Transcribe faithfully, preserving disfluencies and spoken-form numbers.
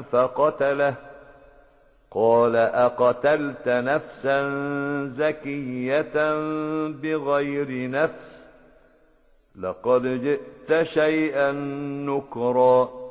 فقتله قال أقتلت نفسا زكية بغير نفس لقد جئت شيئا نكرا